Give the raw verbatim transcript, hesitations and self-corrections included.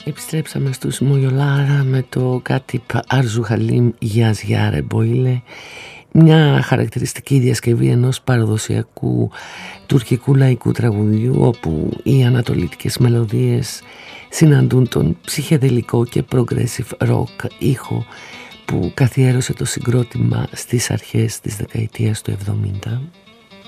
Επιστρέψαμε στους Μογιολάρα με το Κάτιπ Άρζου Χαλίμ Γιάζ Γιάρε Μποήλε, μια χαρακτηριστική διασκευή ενός παραδοσιακού τουρκικού λαϊκού τραγουδιού, όπου οι ανατολίτικες μελωδίες συναντούν τον ψυχεδελικό και progressive rock ήχο που καθιέρωσε το συγκρότημα στις αρχές της δεκαετίας του εβδομήντα.